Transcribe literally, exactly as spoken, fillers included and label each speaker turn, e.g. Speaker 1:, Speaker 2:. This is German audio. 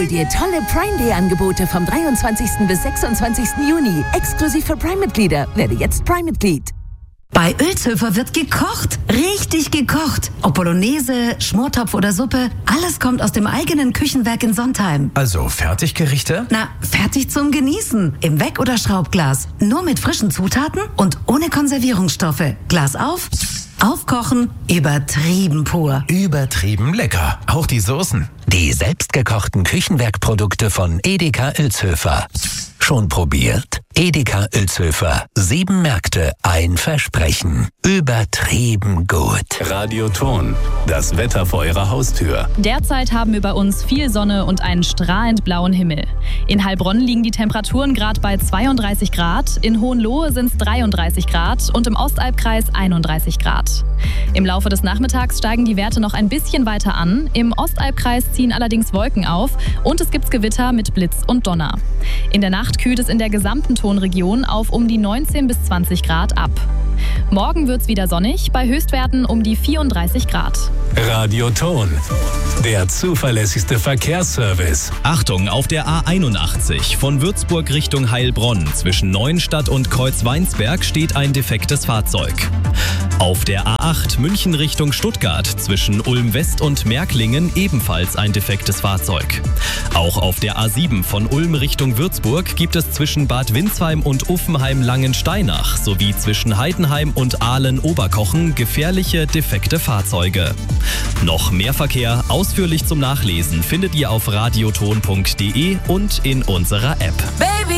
Speaker 1: Hol dir tolle Prime Day Angebote vom dreiundzwanzigsten bis sechsundzwanzigsten Juni. Exklusiv für Prime-Mitglieder. Werde jetzt Prime-Mitglied.
Speaker 2: Bei Ölzhöfer wird gekocht. Richtig gekocht. Ob Bolognese, Schmortopf oder Suppe, alles kommt aus dem eigenen Küchenwerk in Sontheim.
Speaker 3: Also Fertiggerichte?
Speaker 2: Na, fertig zum Genießen. Im Weck- oder Schraubglas. Nur mit frischen Zutaten und ohne Konservierungsstoffe. Glas auf, aufkochen, übertrieben pur.
Speaker 3: Übertrieben lecker. Auch die Soßen.
Speaker 4: Die selbstgekochten Küchenwerkprodukte von Edeka Ölzhöfer. Schon probiert? Edeka Ölzhöfer. Sieben Märkte, ein Versprechen. Übertrieben gut.
Speaker 5: Radioton. Das Wetter vor Ihrer Haustür.
Speaker 6: Derzeit haben wir bei uns viel Sonne und einen strahlend blauen Himmel. In Heilbronn liegen die Temperaturen gerade bei zweiunddreißig Grad, in Hohenlohe sind es dreiunddreißig Grad und im Ostalbkreis einunddreißig Grad. Im Laufe des Nachmittags steigen die Werte noch ein bisschen weiter an. Im Ostalbkreis ziehen allerdings Wolken auf und es gibt Gewitter mit Blitz und Donner. In der Nacht kühlt es in der gesamten Tonregion auf um die neunzehn bis zwanzig Grad ab. Morgen wird's wieder sonnig, bei Höchstwerten um die vierunddreißig Grad.
Speaker 5: Radioton. Der zuverlässigste Verkehrsservice.
Speaker 7: Achtung, auf der A einundachtzig von Würzburg Richtung Heilbronn zwischen Neuenstadt und Kreuzweinsberg steht ein defektes Fahrzeug. Auf der A acht München Richtung Stuttgart zwischen Ulm West und Märklingen ebenfalls ein defektes Fahrzeug. Auch auf der A sieben von Ulm Richtung Würzburg gibt es zwischen Bad Windsheim und Uffenheim-Langensteinach sowie zwischen Heidenheim und Aalen-Oberkochen gefährliche defekte Fahrzeuge. Noch mehr Verkehr ausführlich zum Nachlesen findet ihr auf radioton punkt de und in unserer App.
Speaker 1: Baby!